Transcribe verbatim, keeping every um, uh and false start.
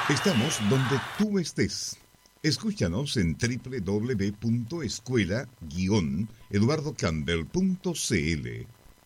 Estamos donde tú estés. Escúchanos en w w w punto escuela guion eduardo campbell punto c l.